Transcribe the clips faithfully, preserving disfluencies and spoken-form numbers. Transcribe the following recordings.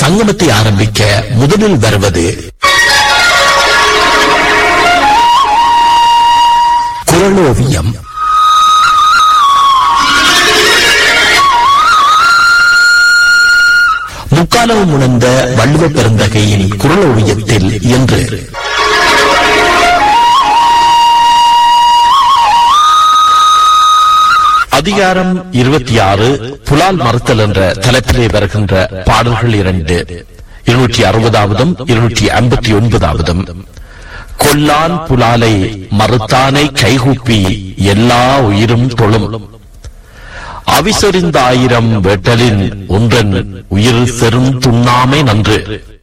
சங்கமத்தை ஆரம்பிக்க முதலில் வருவது குறளோவியம். முக்காலமும் உணர்ந்த வள்ளுவ பெருந்தகையின் குறளோவியத்தில் என்று அதிகாரம் இருபத்தி ஆறு புலால் மறுத்தல் என்ற தலைப்பிலே வருகின்ற பாடல்கள் இரண்டு, இருநூற்றி அறுபதாவதும் இருநூற்றி ஐம்பத்தி ஒன்பதாவதும். கொல்லான் புலாலை மறுத்தானை கைகூப்பி எல்லா உயிரும் தொழும், அவிசொரிந்த ஆயிரம் வேட்டலின் ஒன்றன் உயிர் செரும் துண்ணாமை நன்று.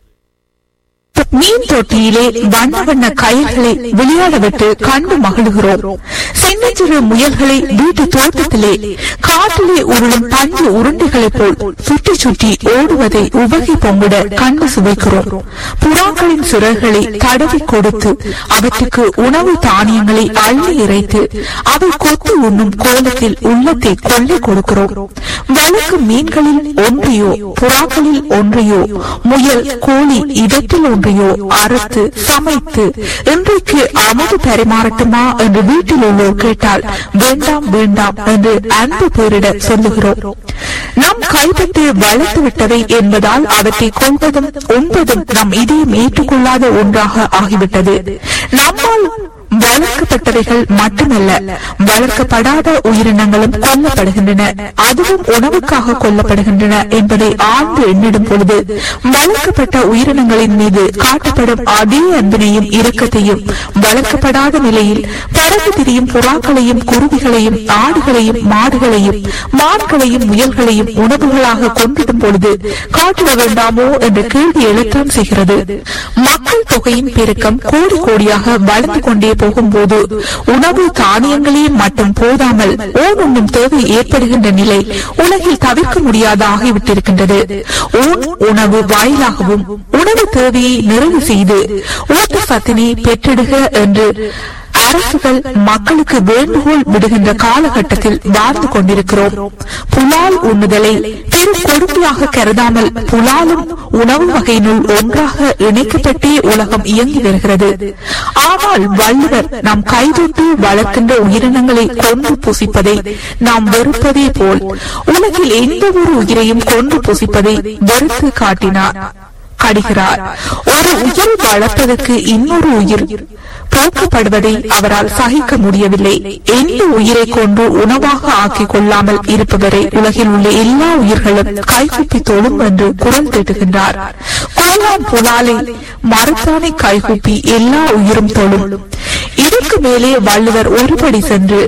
மீன் தொட்டியிலே வண்ண வண்ண கயிர்களை விளையாட விட்டு கண்டு மகிழ்கிறோம். சின்ன சிறு முயல்களை வீட்டு தோட்டத்திலே காட்டிலே உருளும் பஞ்சு உருண்டைகளை போல் சுற்றி சுற்றி ஓடுவதை உவகை பொங்கிட கண்டு சுவைக்கிறோம். புறாக்களின் சிறகுகளை தடவி கொடுத்து அவற்றுக்கு உணவு தானியங்களை அள்ளி இறைத்து அவை கொத்து உண்ணும் கோலத்தில் உள்ளத்தை கொள்ளை கொடுக்கிறோம். வழக்கு மீன்களில் ஒன்றையோ புறாக்களில் ஒன்றையோ முயல் கோழி இதற்றில் ஒன்றையோ அறுத்து சமைத்து இன்றைக்கு அமுது பரிமாறட்டுமா என்று வீட்டில் உள்ளோர் கேட்டால் வேண்டாம் வேண்டாம் என்று அன்பு பேரிட சொல்லுகிறோம். நம் கைப்பற்றி வளர்த்து விட்டவை என்பதால் அவற்றை கொள்வதும் உண்பதும் நம் இதயம் ஏற்றுக்கொள்ளாத ஒன்றாக ஆகிவிட்டது. நம்மால் வளர்க்கப்பட்டவைகள் மட்டுமல்ல, வளர்க்கப்படாத உயிரினங்களும் கொல்லப்படுகின்றன, அதுவும் உணவுக்காக கொல்லப்படுகின்றன என்பதை ஆழ்ந்து எண்ணிடும் பொழுது வளர்க்கப்பட்ட உயிரினங்களின் மீது காட்டப்படும் அதே அன்பினையும் இரக்கத்தையும் வளர்க்கப்படாத நிலையில் பறந்து திரியும் புறாக்களையும் குருவிகளையும் ஆடுகளையும் மாடுகளையும் மான்களையும் முயல்களையும் உணவுகளாக கொண்டிடும் பொழுது காட்டிட வேண்டாமோ என்ற கேள்வி எழத்தான் செய்கிறது. மக்கள் தொகையின் பெருக்கம் கோடி கோடியாக வளர்ந்து கொண்டே போகும்போது உணவு தானியங்களே மட்டும் போதாமல் ஊன் உண்ணும் தேவை ஏற்படுகின்ற நிலை உலகில் தவிர்க்க முடியாத ஆகிவிட்டிருக்கின்றது. ஊன் உணவு வாயிலாகவும் உணவு தேவையை நிறைவு செய்து ஊட்டச்சத்தினை பெற்றெடுக என்று அரசுகள் மக்களுக்கு வேண்டுகோள் விடுகின்ற காலகட்டத்தில் வாழ்ந்து கொண்டிருக்கிறோம். புலால் உண்ணுதலை பெரும் கொடுமையாக கருதாமல் புலாலும் உணவு வகையினுள் ஒன்றாக இணைக்கப்பட்டே உலகம் இயங்கி வருகிறது. ஆனால் வள்ளுவர் நாம் கைதொட்டு வளர்க்கின்ற உயிரினங்களை கொன்று புசிப்பதை நாம் வெறுப்பதே போல் உலகில் எந்த ஒரு உயிரையும் கொன்று புசிப்பதை வெறுத்து காட்டினார் கடிகிறார். ஒரு உயிரை வளர்ப்பதற்கு இன்னொரு உயிர் போக்கப்படுவதை அவரால் சகிக்க முடியவில்லை. எந்த உயிரை கொண்டு உணவாக ஆக்கிக் கொள்ளாமல் இருப்பவரை உலகில் உள்ள எல்லா உயிர்களும் கைகூப்பி தொழும் என்று குரல் திட்டுகின்றார். கொல்லான் புலாலை மறுத்தானை கைகூப்பி எல்லா உயிரும் தொழும். இதற்கு மேலே வள்ளுவர் ஒருபடி சென்று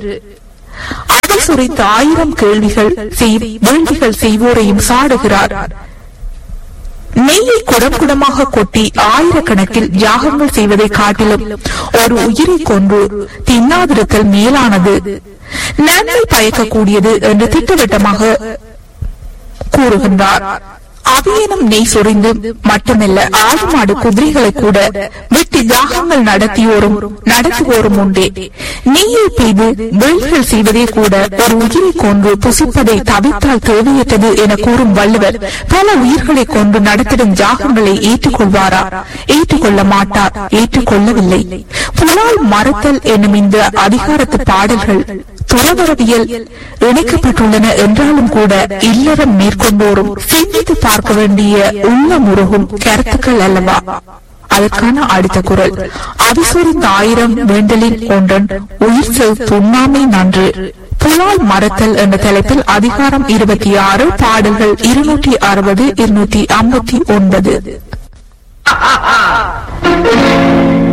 அதை சுரைத்த ஆயிரம் கேள்விகள் வேள்விகள் செய்வோரையும் சாடுகிறார். நெய்யை குடம் குடமாக கொட்டி ஆயிரக்கணக்கில் யாகங்கள் செய்வதை காட்டிலும் ஒரு உயிரை கொன்று தின்னாதிருத்தல் மேலானது, நன்மை பயக்கக்கூடியது என்று திட்டவட்டமாக கூறுகின்றார். அவையனும் நெய் சொரிந்து மட்டுமல்ல, ஆடு மாடு குதிரைகளை கூட வெட்டி யாகங்கள் நடத்தியோரும் நடத்துவோரும் உண்டே. நெய்யை பெய்து வேள்விகள் செய்வதே கூட ஒரு உயிரை கொன்று புசிப்பதை தவிர்த்தால் தேவையற்றது என கூறும் வள்ளுவர் பல உயிர்களை கொண்டு நடத்திடும் யாகங்களை ஏற்றுக்கொள்வாரா? ஏற்றுக்கொள்ள மாட்டார், ஏற்றுக்கொள்ளவில்லை. புலால் மறுத்தல் என்னும் இந்த அதிகாரத்து பாடல்கள் துறவரவியல் இணைக்கப்பட்டுள்ளன என்றாலும் கூட இல்லறம் மேற்கொண்டோரும் சிந்தித்து பார்க்க வேண்டிய உள்ள முருகும் கருத்துக்கள் அல்லவா? அதற்கான அடுத்த குரல் அவிசொரிந்த ஆயிரம் வேண்டலின் ஒன்றன் உயிர் செல் துண்ணாமை நன்று. புலால் மறுத்தல் என்ற தலைப்பில் அதிகாரம் இருபத்தி ஆறு பாடல்கள் இருநூற்றி அறுபது இருநூற்றி ஐம்பத்தி ஒன்பது.